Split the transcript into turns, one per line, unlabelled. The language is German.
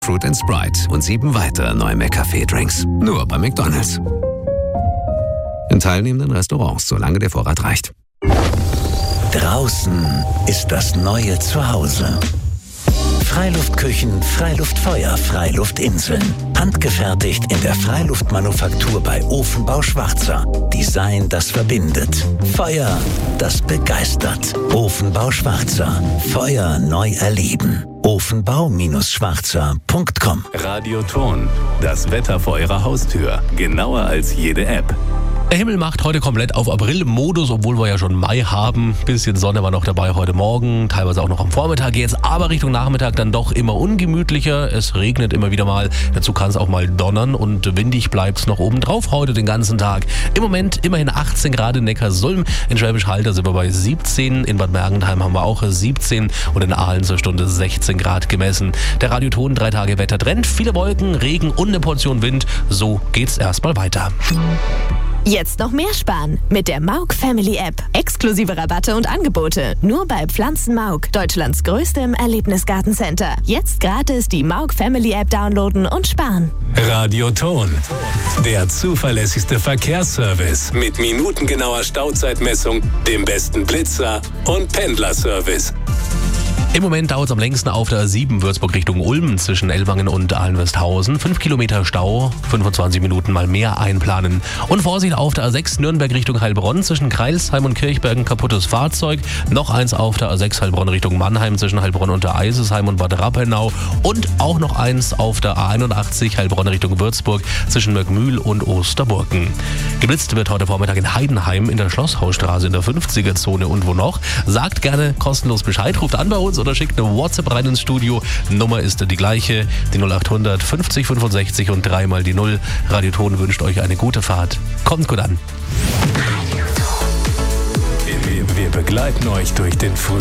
Fruit & Sprite und 7 weitere neue McCafé-Drinks. Nur bei McDonald's. In teilnehmenden Restaurants, solange der Vorrat reicht.
Draußen ist das neue Zuhause. Freiluftküchen, Freiluftfeuer, Freiluftinseln. Handgefertigt in der Freiluftmanufaktur bei Ofenbau Schwarzer. Design, das verbindet. Feuer, das begeistert. Ofenbau Schwarzer. Feuer neu erleben. Ofenbau-schwarzer.com.
Radioton. Das Wetter vor Ihrer Haustür. Genauer als jede App.
Der Himmel macht heute komplett auf April-Modus, obwohl wir ja schon Mai haben. Bisschen Sonne war noch dabei heute Morgen, teilweise auch noch am Vormittag jetzt, aber Richtung Nachmittag dann doch immer ungemütlicher. Es regnet immer wieder mal, dazu kann es auch mal donnern und windig bleibt es noch obendrauf heute den ganzen Tag. Im Moment immerhin 18 Grad in Neckarsulm, in Schwäbisch Hall sind wir bei 17, in Bad Mergentheim haben wir auch 17 und in Aalen zur Stunde 16 Grad gemessen. Der Radioton 3 Tage Wettertrend, viele Wolken, Regen und eine Portion Wind, so geht's erstmal weiter.
Jetzt noch mehr sparen mit der Mauk Family App. Exklusive Rabatte und Angebote nur bei Pflanzen Mauk, Deutschlands größtem Erlebnisgartencenter. Jetzt gratis die Mauk Family App downloaden und sparen.
Radioton. Der zuverlässigste Verkehrsservice mit minutengenauer Stauzeitmessung, dem besten Blitzer und Pendlerservice.
Im Moment dauert es am längsten auf der A7 Würzburg Richtung Ulm zwischen Ellwangen und Ahlen-Westhausen. 5 Kilometer Stau, 25 Minuten mal mehr einplanen. Und Vorsicht auf der A6 Nürnberg Richtung Heilbronn zwischen Kreilsheim und Kirchberg kaputtes Fahrzeug. Noch eins auf der A6 Heilbronn Richtung Mannheim zwischen Heilbronn und der Eisesheim und Bad Rappenau. Und auch noch eins auf der A81 Heilbronn Richtung Würzburg zwischen Möckmühl und Osterburken. Geblitzt wird heute Vormittag in Heidenheim in der Schlosshausstraße in der 50er-Zone und wo noch. Sagt gerne kostenlos Bescheid, ruft an bei uns oder schickt eine WhatsApp rein ins Studio. Nummer ist die gleiche, die 0800 50 65 und 3 mal die 0. Radioton wünscht euch eine gute Fahrt. Kommt gut an.
Wir begleiten euch durch den Frühling.